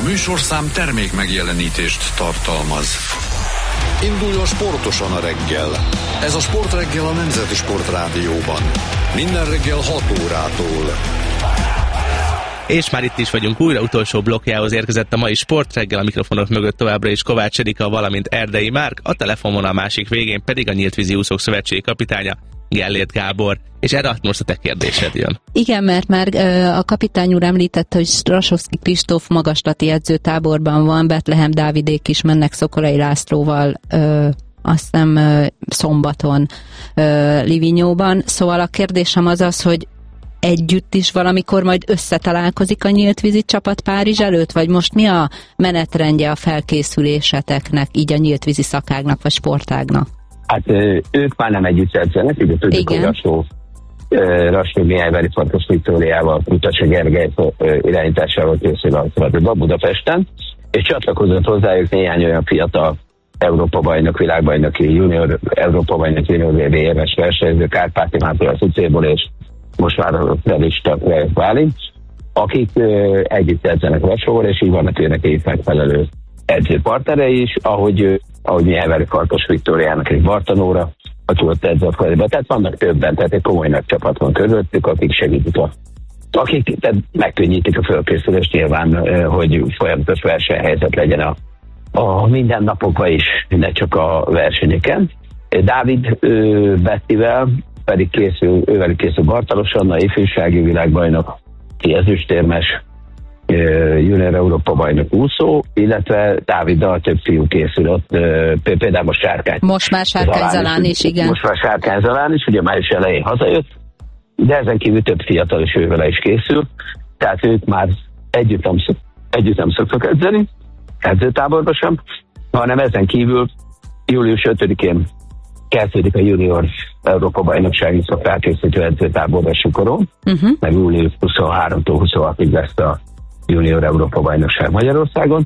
műsorszám termék megjelenítést tartalmaz. Induljon sportosan a reggel. Ez a Sportreggel a Nemzeti Sportrádióban. Minden reggel 6 órától. És már itt is vagyunk, újra utolsó blokkjához érkezett a mai Sportreggel, a mikrofonok mögött továbbra is Kovács Erika, valamint Erdei Márk, a telefonvonal másik végén pedig a Nyílt Vízi Úszók Szövetségi kapitánya, Gellért Gábor. És erre most a te kérdésed jön. Igen, mert már a kapitány úr említette, hogy Rasovszky Kristóf magaslati edzőtáborban van, Betlehem Dávidék is mennek Szokolai Lászlóval, azt hiszem szombaton Livinyóban. Szóval a kérdésem az, hogy együtt is valamikor majd összetalálkozik a nyílt vízi csapat Párizs előtt, vagy most mi a menetrendje a felkészüléseteknek, így a nyílt vízi szakágnak, vagy sportágnak? Hát ők már nem együtt edzenek, ugye tudjuk, hogy Rassó Mihály Farkas Viktóriával, Kutasa Gergely irányításával készül a Budapesten, és csatlakozott hozzájuk néhány olyan fiatal Európa-bajnok, világbajnoki, junior, Európa-bajnok, junior VB éves versenyző, Kárpáti Máté az UC-ból, és most már a Lelista Bálint, akik együtt edzenek Rassóval, és így vannak őnek egy megfelelő edzőpartnerei is, ahogy Mihály Farkas Viktóriának egy Bartanóra, aki ott edz a fejében. Tehát vannak többen, tehát egy komoly nagy csapat van közöttük, akik segítik akik megkönnyítik a fölkészülést nyilván, hogy folyamatos versenyhelyzet legyen a mindennapokban is, ne csak a versenyeken. Dávid Bettivel pedig ővel készül Bartalos Anna, ifjúsági világbajnok, ezüstérmes, junior Európa bajnok úszó, illetve Dáviddal több fiú készül ott, például most Sárkány. Most már Sárkány Zalán is, igen. Most már Sárkány Zalán is, ugye május elején hazajött, de ezen kívül több fiatal is ővele is készül, tehát ők már együtt nem szoktak edzeni, edzőtáborban sem, hanem ezen kívül július 5-én kezdődik a junior Európa bajnoksági felkészítő edzőtáborban Sukoron, meg július 23-tól 26-ig lesz a junior Európa bajnokság Magyarországon,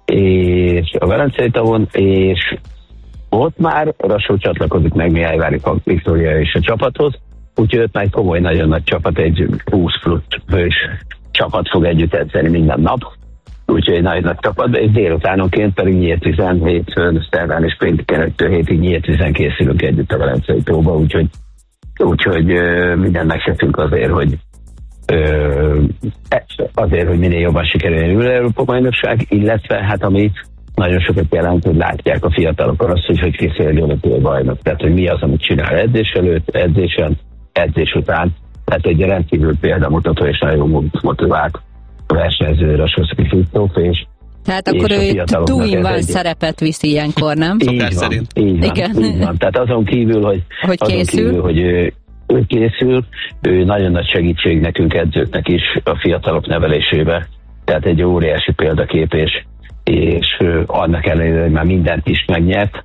és a Velencei tavon, és ott már Rassó csatlakozik meg Mihály Viktória és a csapathoz, úgyhogy ott már komoly, nagyon nagy csapat, egy 20 plusz fős csapat fog együtt edzeni minden nap, úgyhogy egy nagyon nagy csapat, és délutánonként pedig nyílt vízen, hétfőn, szerdán és pénteken 5-7-ig nyílt vízen készülünk együtt a Velencei tóba, úgyhogy mindent megtettünk azért, hogy minél jobban sikerüljön a Európa-bajnokság, illetve hát ami nagyon sokat jelent, hogy látják a fiatalokon azt, hogy készül egy olimpiai bajnok. Tehát, hogy mi az, amit csinál edzés előtt, edzés után. Tehát egy rendkívül példamutató és nagyon motivált versenyző Rasovszky Kristóf, és tehát akkor ő two-in-one szerepet visz ilyenkor, nem? Így van. Tehát azon kívül, hogy ő készül, ő nagyon nagy segítség nekünk edzőknek is a fiatalok nevelésébe. Tehát egy óriási példakép, és annak ellenére, hogy már mindent is megnyert,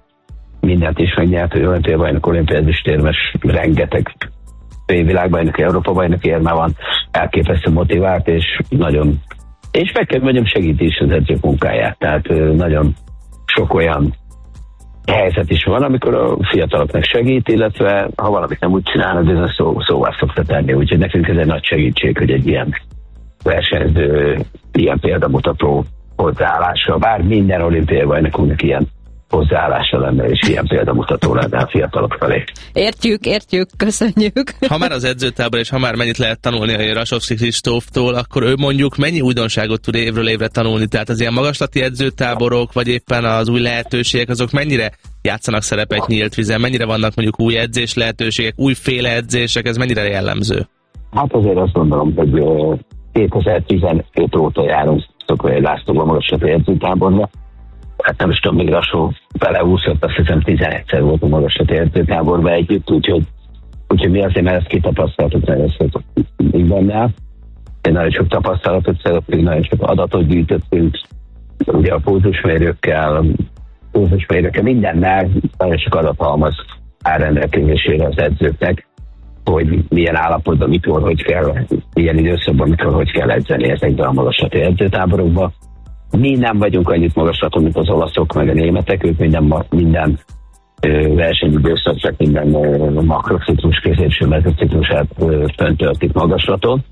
hogy olimpiai bajnok, olimpiai ezüstérmes, rengeteg világbajnoki, Európa bajnoki érme van, elképesztő motivált, és meg kell mondjam, segíti is az edzők munkáját. Tehát nagyon sok olyan helyzet is van, amikor a fiataloknak segít, illetve ha valamit nem úgy csinálnak, ez a szóvá szokta tenni. Úgyhogy nekünk ez egy nagy segítség, hogy egy ilyen versenyző, ilyen példamutató hozzáállása, bár minden olimpiai bajnokunknak ilyen hozzáállása lenne, és ilyen példamutató lenne a fiatalok felé. Értjük, köszönjük. Ha már az edzőtábor, és ha már mennyit lehet tanulni a Rasovszky Kristóftól, akkor ő mondjuk mennyi újdonságot tud évről évre tanulni? Tehát az ilyen magaslati edzőtáborok, vagy éppen az új lehetőségek, azok mennyire játszanak szerepet nyílt vízen? Mennyire vannak mondjuk új edzés lehetőségek, újféle edzések, ez mennyire jellemző? Hát azért azt gondolom, hogy 2015 óta járunk Szokolai Lászlóban magaslati edzőtáborba. Hát nem is tudom, még Rassó beleúszott, azt hiszem 11-szer volt a magaslati edzőtáborba együtt, úgyhogy mi azért, mert ezt kitapasztaltuk, nagyon sok benne. Nagyon sok tapasztalatot szeretünk, nagyon sok adatot gyűjtöttünk, ugye a pulzusmérőkkel, mindennel, nagyon sok adathalmaz áll rendelkezésére az edzőknek, hogy milyen állapotban, mikor, hogy kell, milyen időszakban, mikor, hogy kell edzeni ezekben a magaslati edzőtáborokban. Mi nem vagyunk annyit magaslaton, mint az olaszok, meg a németek, ők minden versenyidőszaknak, minden makrociklus, középső mezőciklusát föntöltik magaslaton.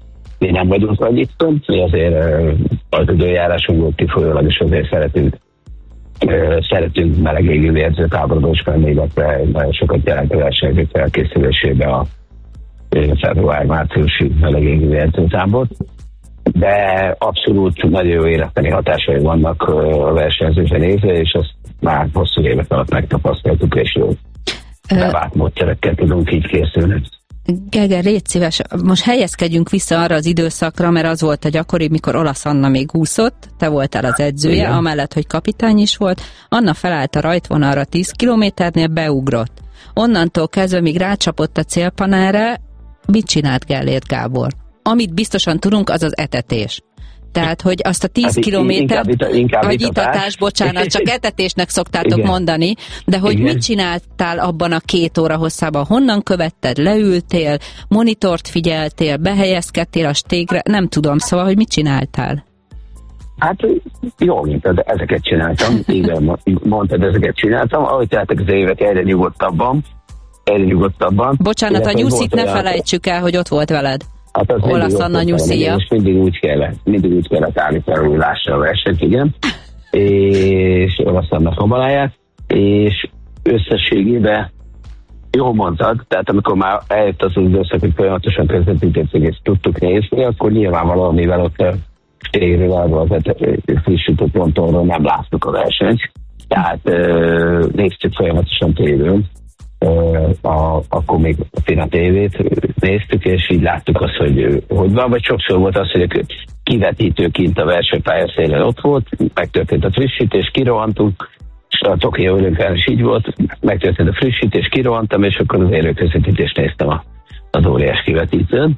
mi nem vagyunk annyit több, mi azért az időjárásunkból kifolyólag is azért szeretünk meleg égő edzőtáborba is menni, illetve nagyon sokat jelent a versenyzők felkészülésébe a február-márciusi meleg égő edzőtábor. De abszolút nagyon jó életeni hatásai vannak a versenyzőkre nézve, és azt már hosszú évek alatt megtapasztaltuk, és jó bevált módszerekkel tudunk így készülni. Gergely, légy szíves, most helyezkedjünk vissza arra az időszakra, mert az volt a gyakori, mikor Olasz Anna még úszott, te voltál az edzője, igen. Amellett, hogy kapitány is volt. Anna felállt a rajtvonalra 10 kilométernél, beugrott. Onnantól kezdve, míg rácsapott a célpanelre, mit csinált Gellért Gábor? Amit biztosan tudunk, az az etetés. Tehát, hogy azt a 10 kilométert, vagy itatás, bocsánat, csak etetésnek szoktátok igen. mondani, de hogy igen. mit csináltál abban a 2 óra hosszában? Honnan követted? Leültél, monitort figyeltél, behelyezkedtél a stégre? Nem tudom, szóval, hogy mit csináltál? Hát jól mondtad, ezeket csináltam, igen, mondtad, ezeket csináltam, ahogy teltek az évek egyre nyugodtabban. Bocsánat, a nyuszit ne felejtsük el, hogy ott volt veled. Hát Olasz Anna nyuszia. És mindig úgy kellett állítani, hogy lássa a versenyt, igen. És Olasz Anna kabaláját, és összességében jól mondtad, tehát amikor már eljött az időszak, hogy folyamatosan közvetítettük és tudtuk nézni, akkor nyilvánvalóan, mivel ott a stégről az frissítő pontonról nem láttuk a versenyt, tehát néztük folyamatosan tévén. Akkor még a Fina TV-t néztük, és így láttuk azt, hogy van, vagy sokszor volt az, hogy a kivetítő kint a versenypálya szélen ott volt, megtörtént a frissítés, kirohantunk, és a Tokió Olimpián is így volt, megtörtént a frissítés, kirohantam, és akkor az élőközvetítést néztem az óriás kivetítőn.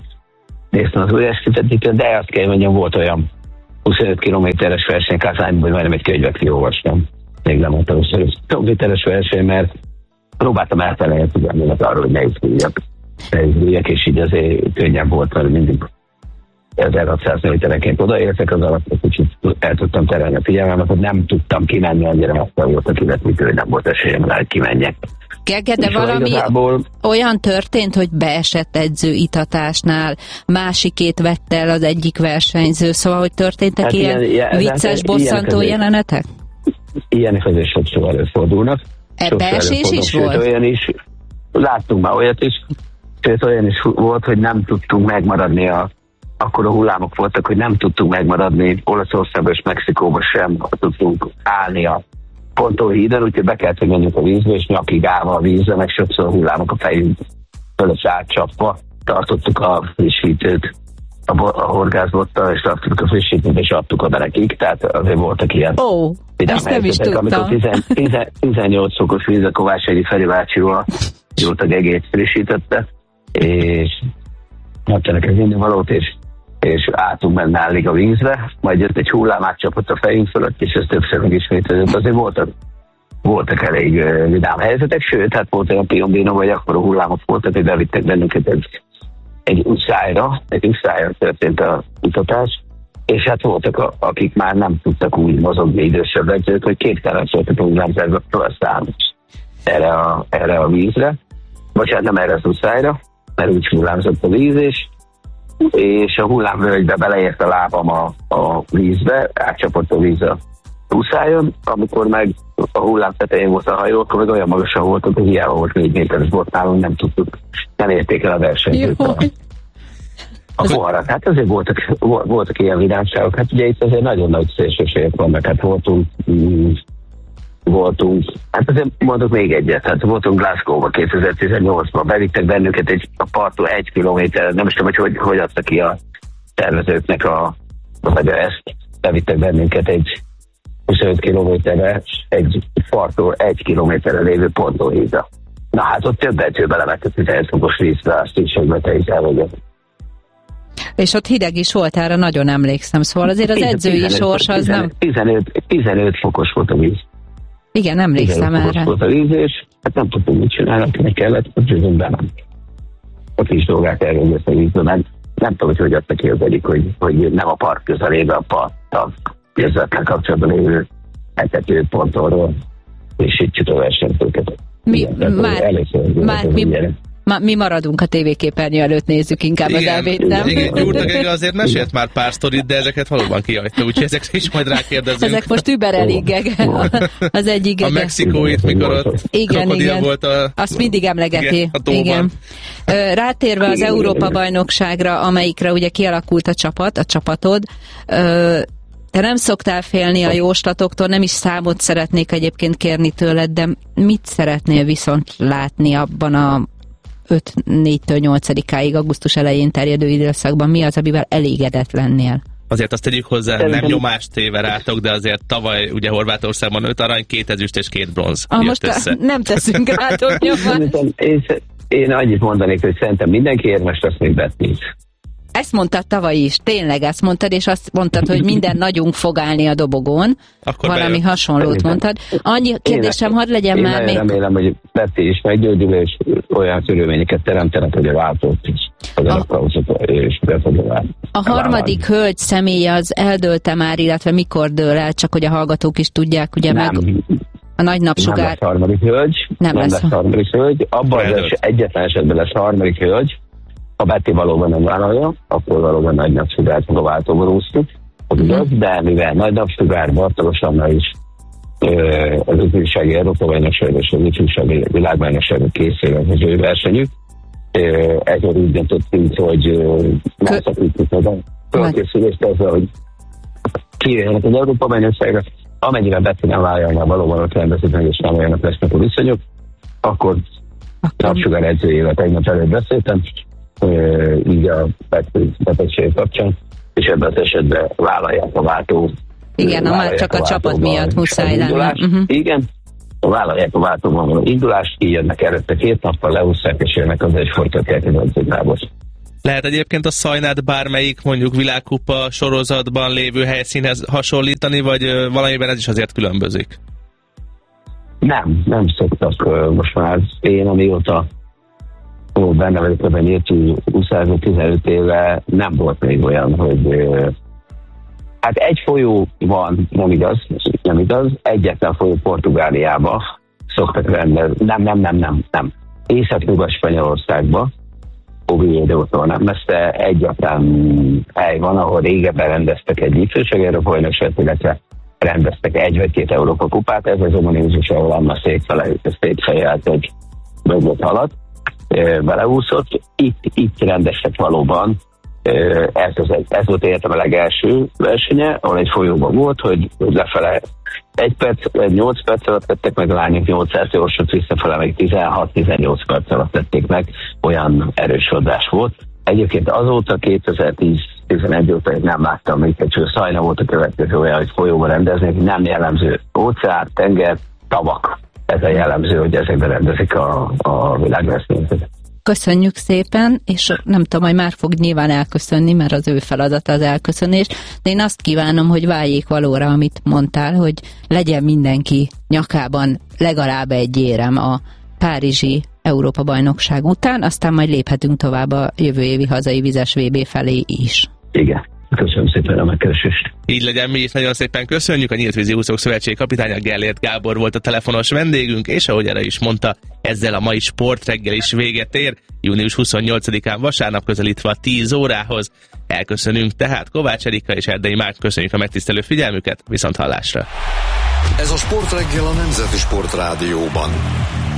De azt kell mondjam, volt olyan 25 kilométeres versenykázányban, hogy majdnem egy könyvet kiolvastam. Még nem mondtam, 25 kilométeres verseny, mert próbáltam elfelejteni figyelmének arról, hogy ne izguljak, és így azért könnyebb volt, mert mindig 1600 méterenként odaértek, az alatt egy kicsit el tudtam terelni a figyelmemet, hogy nem tudtam kimenni, annyira messze volt a kivetítő, hogy nem volt esélyem rá, hogy kimenjek. Gergely, de valami olyan történt, hogy beesett edzőitatásnál, másikét vette el az egyik versenyző, szóval, hogy történtek hát ilyen vicces, bosszantó jelenetek? Ilyenek azért sokszor előfordulnak. Beesés is volt? Sőt, olyan is, láttunk már olyat is, sőt olyan is volt, hogy nem tudtunk megmaradni akkor a hullámok voltak, hogy nem tudtunk megmaradni Olaszországban és Mexikóban sem tudtunk állni a pontóhídon, úgyhogy be kellett, hogy menjünk a vízbe, és nyakig állva a vízbe, meg sokszor a hullámok a fejünk fölött átcsapva tartottuk a frissítőt, a horgászbottal, és tartottuk a frissítőt, és adtuk oda nekik, tehát azért voltak ilyen ezt nem is tudtam. Amikor 18 fokos víz a Kovács Feri bácsival jót a gegét frissítette, és adtanak az indivalót, és álltunk benne állig a vízbe, majd jött egy hullám, átcsapott a fejünk fölött, és ez többször megismétlődött. Azért voltak elég vidám helyzetek, sőt, hát volt olyan Piombino, vagy akkor a hullámok voltak, hogy bevittek bennünket egy utcára történt a utatás, és hát voltak, akik már nem tudtak úgy mozogni, idősebb edzők, hogy képtelen voltak a hullámzásba felszállni erre a vízre, vagy hát nem erre az utcára, mert úgy hullámzott a víz, és a hullámvölgybe beleért a lábam a vízbe, átcsapott a víz a úszájon, amikor meg a hullám tetején volt a hajó, akkor meg olyan magasan voltunk, hogy hiába volt 4 méteres bot nálunk, nem tudtuk, nem érték el a versenyt. A poharat. Hát azért voltak ilyen vidámságok. Hát ugye itt azért nagyon nagy szélsőségek vannak. Hát voltunk, hát azért mondok még egyet, hát voltunk Glasgow-ba 2018-ban, bevittek bennünket a parttól 1 kilométer, nem is tudom, hogy adta ki a tervezőknek vagy ezt, bevittek bennünket egy 25 kilométerre, egy parttól 1 kilométerre lévő pontóhídra. Na hát ott több edző belemett a 15 fokos vízbe, azt is, hogy te is elvegyek. És ott hideg is volt, erre nagyon emlékszem, szóval azért az edzői sors az nem... 15 fokos volt a víz. Igen, emlékszem erre. 15 volt a víz, és hát nem tudtunk mit csinálni, akinek kellett, hogy jövünk be nem. A kis dolgát elvégezte a vízbe, mert nem tudom, hogy adta ki az egyik, hogy nem a park közelébe, a közvetlen kapcsolatban lévő etető pontonról frissítsük a versenyzőket. Mi maradunk a tévéképernyő előtt, nézzük inkább az elvét, nem? Igen, Gyurta azért mesélt már pár sztorit, de ezeket valóban kihagyta, úgyhogy ezekre is majd rákérdezünk. Ezek most überelik, az egyik. A mexikóit, mikor ott krokodil volt azt mindig emlegeti. Igen. Rátérve az Európa-bajnokságra, amelyikre ugye kialakult a csapatod, te nem szoktál félni a jóslatoktól, nem is számot szeretnék egyébként kérni tőled, de mit szeretnél viszont látni abban a 4-től 8-áig augusztus elején terjedő időszakban? Mi az, amivel elégedett lennél? Azért azt tegyük hozzá, nem nyomást téve rátok, de azért tavaly ugye Horvátországban 5 arany, 2 ezüst és 2 bronz jött össze. Nem teszünk rátok nyomást. Én annyit mondanék, hogy szerintem mindenki érmes lesz még betni. Ezt mondtad tavaly is, tényleg ezt mondtad, és azt mondtad, hogy minden nagyunk fog állni a dobogón. Akkor valami bejön. Hasonlót mondtad. Annyi kérdésem, hadd legyen már még... Én remélem, hogy Betty is meggyőzül, és olyan körülményeket teremtenek, hogy a váltót is. A harmadik hölgy személye az eldőlte már, illetve mikor dől el, csak hogy a hallgatók is tudják, ugye nem. meg... A nagy napsugár... Nem lesz harmadik hölgy. Nem lesz harmadik hölgy. Abban az egyetlen esetben lesz harmadik hölgy. Ha Betty valóban nem vállalja, akkor valóban nagy napsugárt a váltóba rúztuk. De mivel nagy napsugár, Bartalos Anna is az ifjúsági Európa-bajnokságra és az ifjúsági világbajnokságra készül az ő versenyük, ezért úgy döntöttünk, hogy nem szakítjuk meg a fölkészülést azzal, hogy kijöjjenek az Európa-bajnokságra. Amennyiben Betty nem vállalja, valóban ott rendezik meg, és nem olyanok lesznek a viszonyok, akkor napsugár edzőjével tegnap előtt beszéltem, így a betegség kapcsán, és ebben az esetben vállalják a váltó. Igen, már csak a csapat miatt muszáj lenne. Igen, vállalják a váltóban való indulást, így jönnek előtte 2 nappal, leúszják, és jönnek az egy folytatják az edzőtábor. Lehet egyébként a Szajnát bármelyik mondjuk világkupa sorozatban lévő helyszínhez hasonlítani, vagy valamiben ez is azért különbözik? Nem szoktak. Most már én, amióta benne vagyok ebben értő 15 éve, nem volt még olyan, hogy hát egy folyó van, nem igaz, egyetlen folyó Portugáliába szoktak rendezni, nem. Észak-nyugat Spanyolországba, Oviedo-tól nem messze, egyetlen hely van, ahol régebben rendeztek egy ifjúsági Európa-bajnokságot, illetve rendeztek 1 vagy 2 Európa kupát, ez az Omonízus, ahol Anna szétfejelt egy mögött halat, beleúszott. Itt rendeztek valóban, ez volt életem a legelső versenye, ahol egy folyóban volt, hogy lefele 8 perc alatt tettek meg, a lányok 800 gyorsot, visszafele meg 16-18 perc alatt tették meg, olyan erős sodrás volt. Egyébként azóta 2010-11 óta nem láttam még, hogy Szajna volt a következő olyan, hogy folyóban rendezni, nem jellemző óceán, tenger, tavak. Ez a jellemző, hogy ezekben rendezik a világversenyeket. Köszönjük szépen, és nem tudom, hogy már fog nyilván elköszönni, mert az ő feladata az elköszönés, de én azt kívánom, hogy váljék valóra, amit mondtál, hogy legyen mindenki nyakában legalább egy érem a párizsi Európa-bajnokság után, aztán majd léphetünk tovább a jövő évi hazai vizes VB felé is. Igen. Köszönöm szépen a megkeresést. Így legyen, mi is nagyon szépen köszönjük. A Nyílt Vízi Úszók Szövetség kapitánya Gellért Gábor volt a telefonos vendégünk, és ahogy erre is mondta, ezzel a mai sportreggel is véget ér. Június 28-án vasárnap közelítve a 10 órához. Elköszönünk tehát Kovács Erika és Erdei Márk, köszönjük a megtisztelő figyelmüket, viszont hallásra. Ez a sportreggel a Nemzeti Sport Rádióban.